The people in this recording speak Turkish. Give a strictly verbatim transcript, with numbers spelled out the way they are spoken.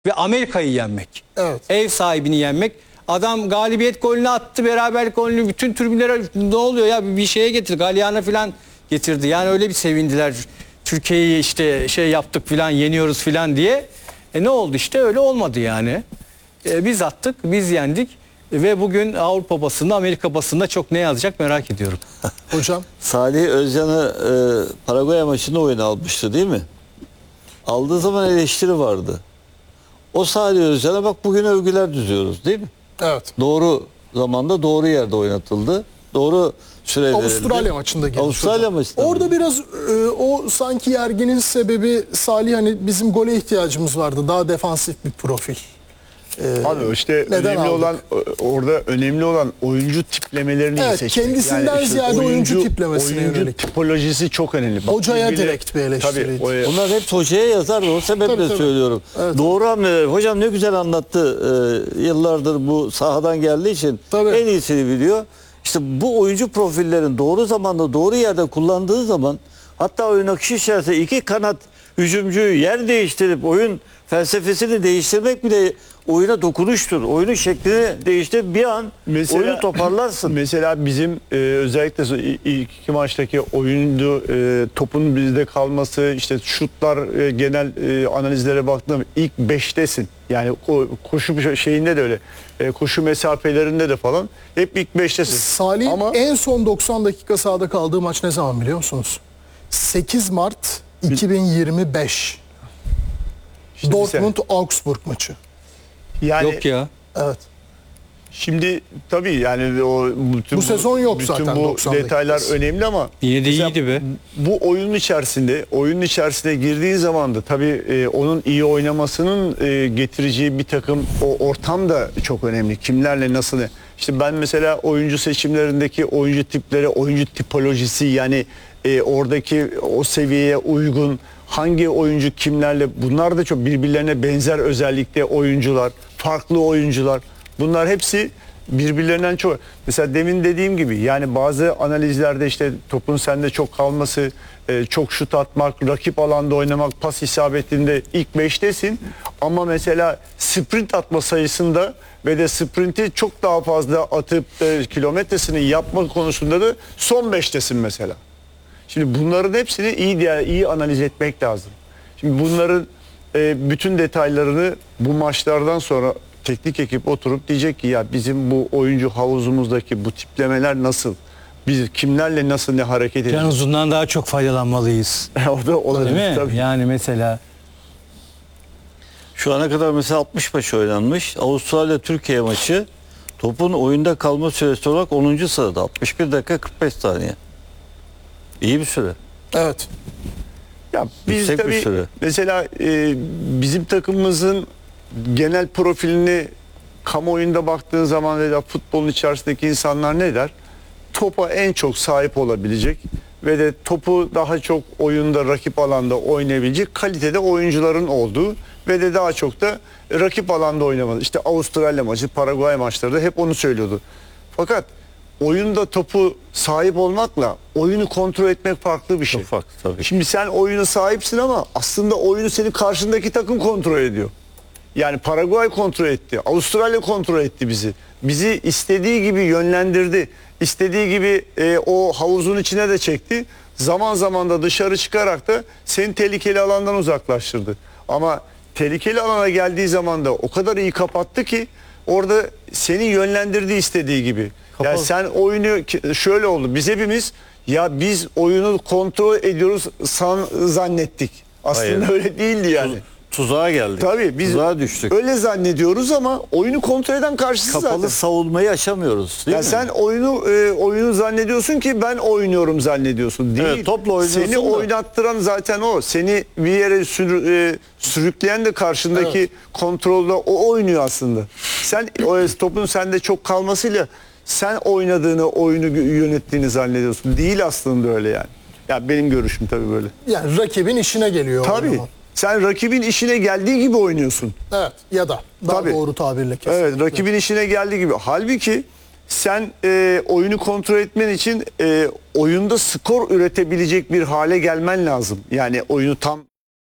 ve Amerika'yı yenmek. Evet. Ev sahibini yenmek. Adam galibiyet golünü attı, beraberlik golünü, bütün tribünlere ne oluyor ya bir şeye getir, Galyan'a falan getirdi. Yani öyle bir sevindiler. Türkiye'yi işte şey yaptık falan, yeniyoruz falan diye. E ne oldu işte, öyle olmadı yani. E, biz attık, biz yendik ve bugün Avrupa basında, Amerika basında çok ne yazacak merak ediyorum. Hocam. Salih Özcan'ı e, Paraguay maçında oyuna almıştı değil mi? Aldığı zaman eleştiri vardı. O Salih Özcan'a bak bugün övgüler düzüyoruz değil mi? Evet. Doğru zamanda doğru yerde oynatıldı. Doğru süre Avustralya verildi. maçında gelmiş Avustralya hocam. maçında. Orada biraz e, o sanki yerginin sebebi Salih, hani bizim gole ihtiyacımız vardı. Daha defansif bir profil. E, Abi işte önemli aldık? olan orada önemli olan oyuncu tiplemelerini iyi Evet, seçmek. kendisinden ziyade oyuncu tiplemesine oyuncu yönelik. tipolojisi çok önemli. Bak, Hocaya birbirine- direkt bir eleştiriydi. Tabii, o- Bunlar hep hocaya yazar. O sebeple Tabii, tabii. söylüyorum. Evet. Doğru hamleler. Hocam ne güzel anlattı. Ee, yıllardır bu sahadan geldiği için Tabii. en iyisini biliyor. İşte bu oyuncu profillerin doğru zamanda doğru yerde kullandığı zaman, hatta oyun akışı içerisinde iki kanat hücumcuyu yer değiştirip oyun felsefesini değiştirmek bile oyuna dokunuştur. Oyunun şeklini değiştirip bir an oyunu toparlarsın. Mesela bizim e, özellikle so- ilk iki maçtaki oyuncu e, topun bizde kalması, işte şutlar, e, genel e, analizlere baktığım ilk beştesin. Yani ko- koşu şeyinde de öyle. E, koşu mesafelerinde de falan hep ilk beştesin. Salih Ama en son doksan dakika sahada kaldığı maç ne zaman biliyor musunuz? sekiz Mart iki bin yirmi beş. işte bir sene. Dortmund Augsburg maçı. yani Yok ya. Evet. Şimdi tabii yani o bütün Bu sezon yok bütün zaten bu doksan detaylar dakikası. önemli ama Yine de mesela iyiydi be. Bu oyunun içerisinde oyunun içerisine girdiği zaman da tabii e, onun iyi oynamasının e, getireceği bir takım o ortam da çok önemli. Kimlerle nasıl, işte ben mesela oyuncu seçimlerindeki oyuncu tipleri, oyuncu tipolojisi, yani e, oradaki o seviyeye uygun hangi oyuncu kimlerle, bunlar da çok birbirlerine benzer özellikle oyuncular, farklı oyuncular. Bunlar hepsi birbirlerinden çok. Mesela demin dediğim gibi, yani bazı analizlerde işte topun sende çok kalması, e, çok şut atmak, rakip alanda oynamak, pas isabetinde ilk beştesin. Ama mesela sprint atma sayısında ve de sprinti çok daha fazla atıp e, kilometresini yapma konusunda da son beştesin mesela. Şimdi bunların hepsini iyi diye iyi analiz etmek lazım. Şimdi bunların e, bütün detaylarını bu maçlardan sonra teknik ekip oturup diyecek ki ya bizim bu oyuncu havuzumuzdaki bu tiplemeler nasıl? Biz kimlerle nasıl ne hareket Can ediyoruz? uzundan daha çok faydalanmalıyız. O da olabilir Değil mi? tabii. Yani mesela Şu ana kadar mesela altmış maç oynanmış. Avustralya Türkiye maçı topun oyunda kalma süresi olarak onuncu sırada. altmış bir dakika kırk beş saniye. İyi bir süre. Evet. Ya biz Yüksek bir tabii süre. mesela e, bizim takımımızın genel profilini kamuoyunda baktığın zaman veya futbolun içerisindeki insanlar ne der? Topa en çok sahip olabilecek ve de topu daha çok oyunda, rakip alanda oynayabilecek kalitede oyuncuların olduğu ve de daha çok da rakip alanda oynamalı. İşte Avustralya maçı, Paraguay maçları da hep onu söylüyordu. Fakat oyunda topu sahip olmakla oyunu kontrol etmek farklı bir şey. Çok farklı tabii. Şimdi sen oyuna sahipsin ama aslında oyunu senin karşındaki takım kontrol ediyor. Yani Paraguay kontrol etti, Avustralya kontrol etti bizi. Bizi istediği gibi yönlendirdi. İstediği gibi e, o havuzun içine de çekti. Zaman zaman da dışarı çıkarak da seni tehlikeli alandan uzaklaştırdı. Ama tehlikeli alana geldiği zaman da o kadar iyi kapattı ki orada seni yönlendirdi istediği gibi. Kapalı. Yani sen oyunu şöyle oldu. Biz hepimiz ya biz oyunu kontrol ediyoruz san, zannettik. Aslında Hayır. öyle değildi yani. Tuzağa geldik. Tabii biz Tuzağa düştük. öyle zannediyoruz ama oyunu kontrol eden karşısı Kapalı zaten. savunmayı aşamıyoruz değil Ya mi? sen oyunu e, oyunu zannediyorsun ki ben oynuyorum zannediyorsun. Değil. Evet, topla oynuyorsun Seni da. oynattıran zaten o. Seni bir yere sür, e, sürükleyen de karşındaki Evet. kontrolde o oynuyor aslında. Sen o topun sende çok kalmasıyla sen oynadığını, oyunu yönettiğini zannediyorsun. Değil aslında öyle yani. Ya benim görüşüm tabii böyle. Yani rakibin işine geliyor. o Tabii. zaman. Sen rakibin işine geldiği gibi oynuyorsun. Evet, ya da daha Tabii. doğru tabirle kesinlikle. Evet, rakibin işine geldiği gibi. Halbuki sen e, oyunu kontrol etmen için e, oyunda skor üretebilecek bir hale gelmen lazım. Yani oyunu tam